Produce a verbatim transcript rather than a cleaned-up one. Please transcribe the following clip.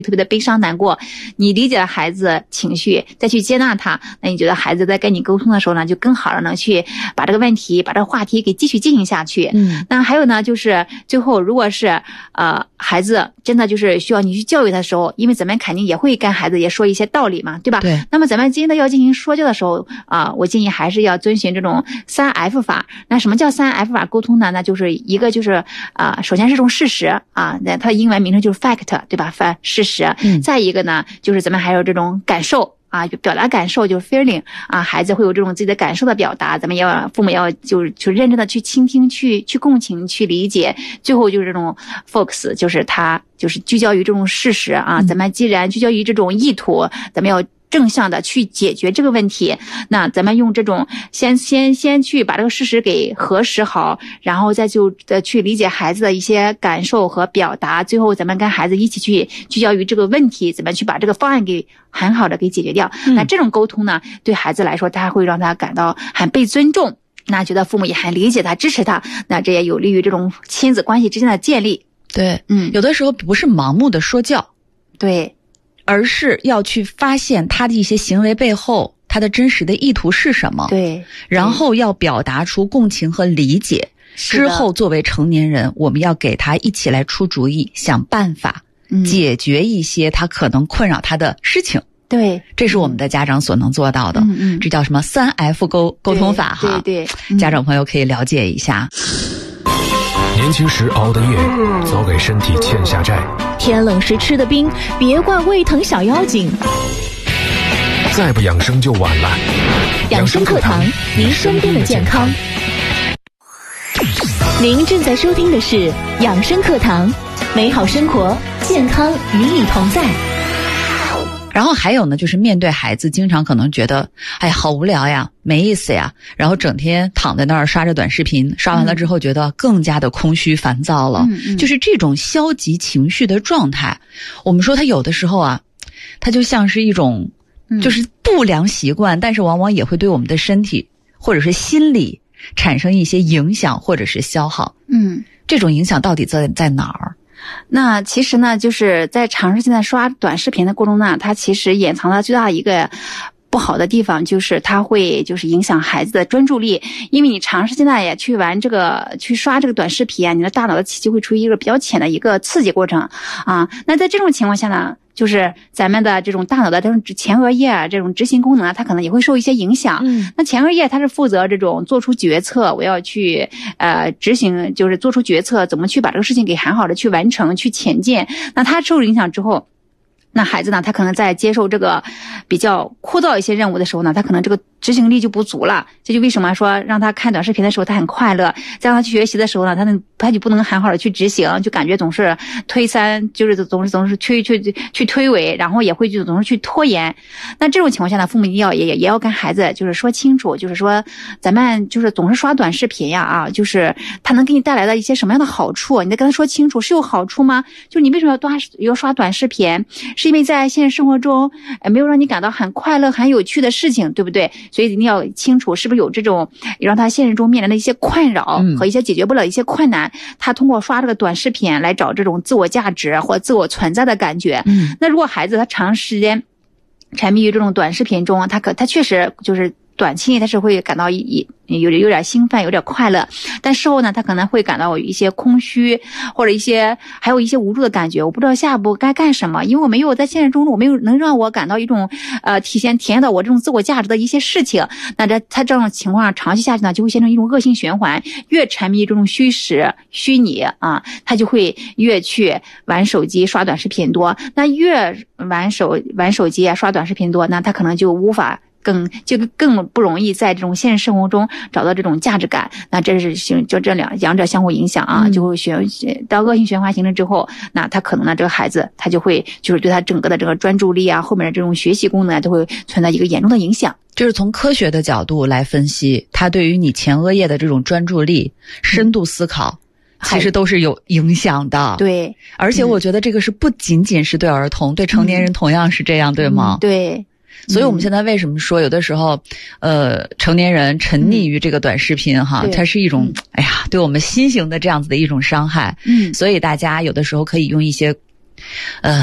特别的悲伤难过，你理解了孩子情绪，再去接纳他，那你觉得孩子在跟你沟通的时候呢，就更好的能去把这个问题把这个话题给继续进行下去。嗯，那还有呢，就是最后如果是呃孩子真的就是需要你去教育他的时候，因为咱们肯定也会跟孩子也说一些道理嘛，对吧？对。那么咱们真的要进行说教的时候啊、呃，我建议还是要遵循这种三 F 法。那什么叫三 F 法沟通呢？那就是一个就是啊、呃，首先是这种事实啊，那它的英文名称就是 fact， 对吧？发事实。嗯。再一个呢，就是咱们还有这种感受。啊，就表达感受就是 feeling 啊，孩子会有这种自己的感受的表达，咱们要父母要就是去认真的去倾听，去去共情，去理解。最后就是这种 focus， 就是他就是聚焦于这种事实啊，咱们既然聚焦于这种意图，咱们要正向的去解决这个问题。那咱们用这种先先先去把这个事实给核实好，然后再就呃去理解孩子的一些感受和表达，最后咱们跟孩子一起去聚焦于这个问题，怎么去把这个方案给很好的给解决掉。嗯、那这种沟通呢，对孩子来说，他会让他感到很被尊重，那觉得父母也很理解他、支持他，那这也有利于这种亲子关系之间的建立。 对，嗯，有的时候不是盲目的说教， 对， 而是要去发现他的一些行为背后他的真实的意图是什么。 对， 然后要表达出共情和理解。之后作为成年人，我们要给他一起来出主意，想办法解决一些他可能困扰他的事情。 对， 这是我们的家长所能做到的。 嗯嗯， 这叫什么三 F 沟沟通法哈。 对对，嗯、 家长朋友可以了解一下。 年轻时熬的夜，早给身体欠下债。 天冷时吃的冰，别怪胃疼小妖精。 再不养生就晚了。 养生课堂，您身边的健康。您正在收听的是养生课堂，美好生活，健康与你同在。 然后还有呢，就是面对孩子经常可能觉得哎呀好无聊呀，没意思呀，然后整天躺在那儿刷着短视频，刷完了之后觉得更加的空虚烦躁了。嗯嗯，就是这种消极情绪的状态，我们说它有的时候啊，它就像是一种就是不良习惯，但是往往也会对我们的身体或者是心理产生一些影响或者是消耗。 嗯， 这种影响到底在在哪儿？ 那其实呢，就是在长时间的刷短视频的过程中呢，它其实掩藏了最大的一个不好的地方，就是它会就是影响孩子的专注力。因为你长时间的也去玩这个去刷这个短视频啊，你的大脑的就会处于一个比较浅的一个刺激过程啊。那在这种情况下呢，就是咱们的这种大脑的这种前额叶啊，这种执行功能啊，它可能也会受一些影响。嗯，那前额叶它是负责这种做出决策，我要去呃执行，就是做出决策，怎么去把这个事情给很好的去完成、去前进。那它受影响之后，那孩子呢，他可能在接受这个比较枯燥一些任务的时候呢，他可能这个执行力就不足了。这就为什么说让他看短视频的时候他很快乐，再让他去学习的时候呢，他能他就不能很好的去执行，就感觉总是推三，就是总是总是去去去推诿，然后也会就总是去拖延。那这种情况下呢，父母一定要也也要跟孩子就是说清楚，就是说咱们就是总是刷短视频呀啊，就是他能给你带来的一些什么样的好处，你得跟他说清楚，是有好处吗？就是你为什么要刷要刷短视频？是因为在现实生活中呃没有让你感到很快乐很有趣的事情，对不对？所以一定要清楚是不是有这种让他现实中面临的一些困扰和一些解决不了一些困难、嗯、他通过刷这个短视频来找这种自我价值或自我存在的感觉。嗯，那如果孩子他长时间沉迷于这种短视频中，他可他确实就是短期内他是会感到一有有点兴奋，有点快乐，但事后呢，他可能会感到一些空虚，或者一些还有一些无助的感觉。我不知道下一步该干什么，因为我没有在现实中，我没有能让我感到一种呃体现体验到我这种自我价值的一些事情。那这他这种情况长期下去呢，就会形成一种恶性循环，越沉迷这种虚实虚拟啊，他就会越去玩手机、刷短视频多。那越玩手玩手机啊、刷短视频多，那他可能就无法。更就更不容易在这种现实生活中找到这种价值感，那这是就这两两者相互影响啊，就会循当恶性循环形成之后，那他可能呢这个孩子他就会就是对他整个的这个专注力啊，后面的这种学习功能啊，都会存在一个严重的影响。 就是从科学的角度来分析，它对于你前额叶的这种专注力、深度思考。其实都是有影响的， 对， 而且我觉得这个是不仅仅是对儿童，嗯、对成年人同样是这样，嗯、对吗？ 对。 所以我们现在为什么说有的时候，呃，成年人沉溺于这个短视频哈，它是一种，哎呀，对我们心形的这样子的一种伤害。嗯，所以大家有的时候可以用一些，呃。